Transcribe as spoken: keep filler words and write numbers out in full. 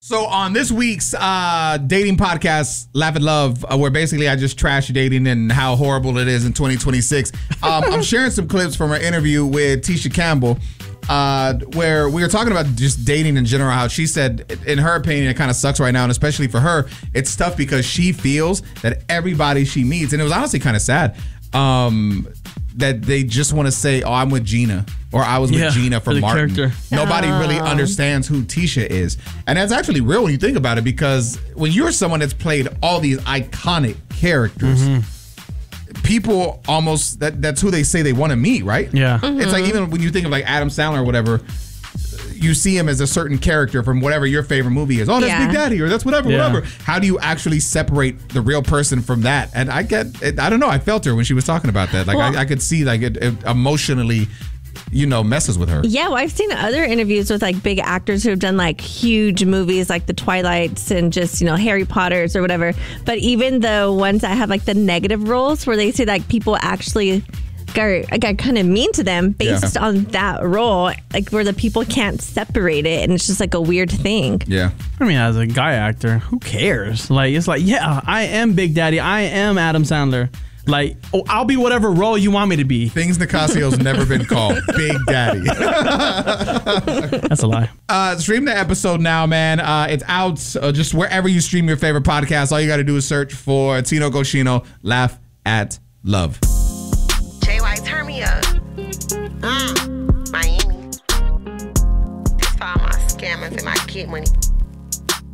So on this week's uh, dating podcast, Laugh and Love, uh, where basically I just trash dating and how horrible it is in twenty twenty-six, um, I'm sharing some clips from our interview with Tisha Campbell, uh, where we were talking about just dating in general, how she said, in her opinion, it kind of sucks right now, and especially for her, it's tough because she feels that everybody she meets, and it was honestly kind of sad, um, that they just want to say, oh, I'm with Gina, or I was yeah, with Gina for, for Martin. Character. Nobody Oh. really understands who Tisha is. And that's actually real when you think about it, because when you're someone that's played all these iconic characters, mm-hmm. people almost, that that's who they say they want to meet, right? Yeah. Mm-hmm. It's like, even when you think of like Adam Sandler or whatever, you see him as a certain character from whatever your favorite movie is. Oh, that's Yeah. Big Daddy, or that's whatever, Yeah. whatever. How do you actually separate the real person from that? And I get, it, I don't know, I felt her when she was talking about that. Like, Well- I, I could see like it, it emotionally, you know, messes with her. Yeah, well, I've seen other interviews with like big actors who have done like huge movies like the Twilights and just, you know, Harry Potters or whatever. But even the ones that have like the negative roles where they say like people actually got, got kind of mean to them based Yeah. on that role, like where the people can't separate it and it's just like a weird thing. Yeah. I mean, as a guy actor, who cares? Like, it's like, yeah, I am Big Daddy. I am Adam Sandler. Like, oh, I'll be whatever role you want me to be. Things Nicasio's never been called. Big Daddy. That's a lie. Uh, stream the episode now, man. Uh, it's out uh, just wherever you stream your favorite podcast. All you got to do is search for Tino Goshino, Laugh at Love. J Y, turn me up. Mm, Miami. This for all my scammers and my kid money.